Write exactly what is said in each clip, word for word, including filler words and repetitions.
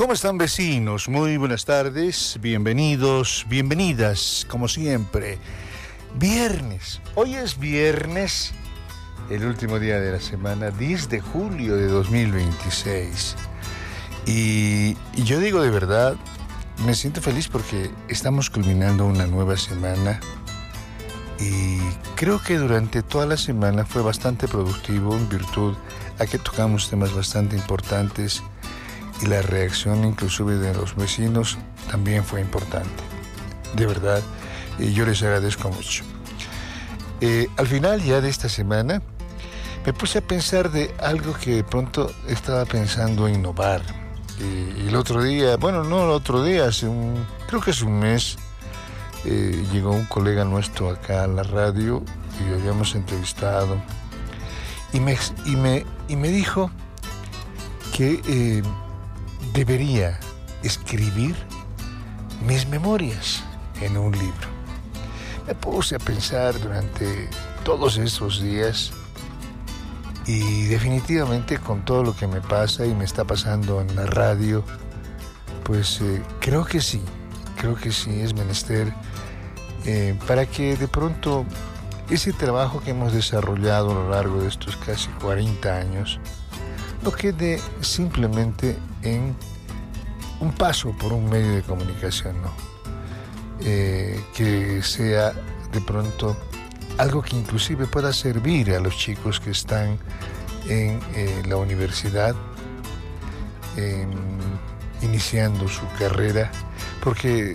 ¿Cómo están, vecinos? Muy buenas tardes, bienvenidos, bienvenidas, como siempre. Viernes, hoy es viernes, el último día de la semana, diez de julio de dos mil veintiséis. Y, y yo digo de verdad, me siento feliz porque estamos culminando una nueva semana y creo que durante toda la semana fue bastante productivo en virtud a que tocamos temas bastante importantes y la reacción inclusive de los vecinos también fue importante. De verdad, y yo les agradezco mucho. Eh, al final ya de esta semana me puse a pensar de algo que de pronto estaba pensando innovar. Y, y el otro día, bueno, no el otro día, hace un, creo que es un mes, eh, llegó un colega nuestro acá a la radio y lo habíamos entrevistado y me, y me, y me dijo que eh, debería escribir mis memorias en un libro. Me puse a pensar durante todos estos días y definitivamente con todo lo que me pasa y me está pasando en la radio, pues eh, creo que sí, creo que sí es menester eh, para que de pronto ese trabajo que hemos desarrollado a lo largo de estos casi cuarenta años no quede simplemente en un paso por un medio de comunicación, ¿no? Eh, que sea de pronto algo que inclusive pueda servir a los chicos que están en eh, la universidad, eh, iniciando su carrera, porque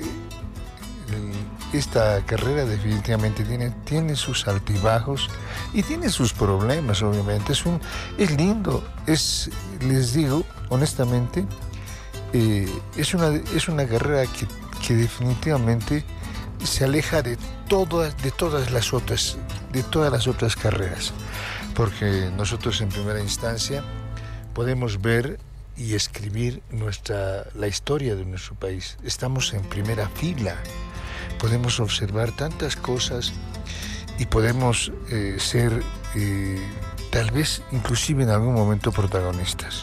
esta carrera definitivamente tiene, tiene sus altibajos y tiene sus problemas, obviamente. Es, un, es lindo, es, les digo honestamente, eh, es, una, es una carrera que, que definitivamente se aleja de todas, de todas las otras, de todas las otras carreras, porque nosotros en primera instancia podemos ver y escribir nuestra, la historia de nuestro país. Estamos en primera fila, podemos observar tantas cosas y podemos eh, ser eh, tal vez inclusive en algún momento protagonistas.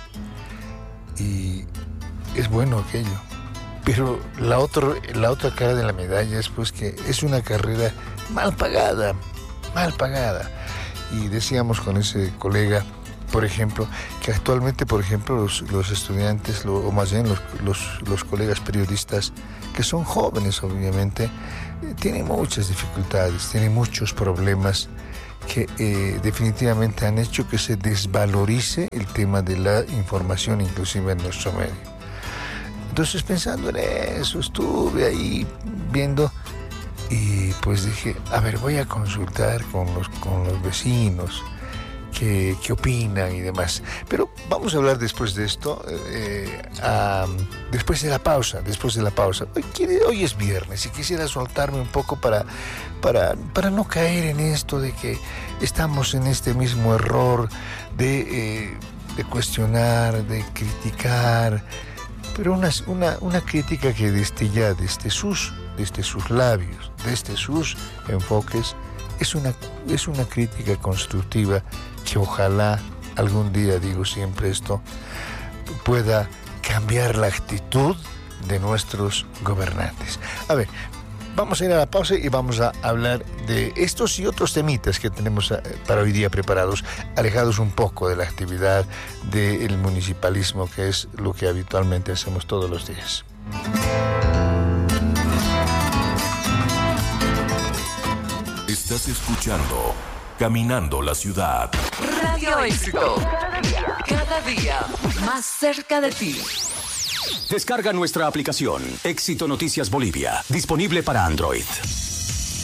Y es bueno aquello. Pero la, otro, la otra cara de la medalla es pues que es una carrera mal pagada, mal pagada. Y decíamos con ese colega, por ejemplo, que actualmente, por ejemplo, los, los estudiantes, lo, o más bien los, los, los colegas periodistas, que son jóvenes obviamente, eh, tienen muchas dificultades, tienen muchos problemas que eh, definitivamente han hecho que se desvalorice el tema de la información inclusive en nuestro medio. Entonces, pensando en eso, estuve ahí viendo y pues dije, a ver, voy a consultar con los, con los vecinos, qué, qué opinan y demás. Pero vamos a hablar después de esto, eh, um, después de la pausa, después de la pausa. Hoy, hoy es viernes y quisiera soltarme un poco para, para, para no caer en esto de que estamos en este mismo error de, eh, de cuestionar, de criticar, pero una, una, una crítica que desde ya, desde sus, desde sus labios, desde sus enfoques, es una, es una crítica constructiva que ojalá algún día, digo siempre esto, pueda cambiar la actitud de nuestros gobernantes. A ver, vamos a ir a la pausa y vamos a hablar de estos y otros temitas que tenemos para hoy día preparados, alejados un poco de la actividad del municipalismo, que es lo que habitualmente hacemos todos los días. Estás escuchando Caminando la Ciudad. Radio Éxito. Cada día, cada día más cerca de ti. Descarga nuestra aplicación Éxito Noticias Bolivia, disponible para Android.